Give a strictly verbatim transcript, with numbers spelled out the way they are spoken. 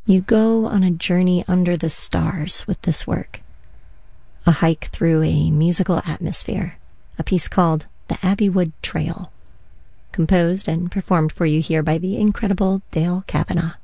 You go on a journey under the stars with this work. A hike through a musical atmosphere, a piece called The Abbeywood Trail, composed and performed for you here by the incredible Dale Kavanaugh.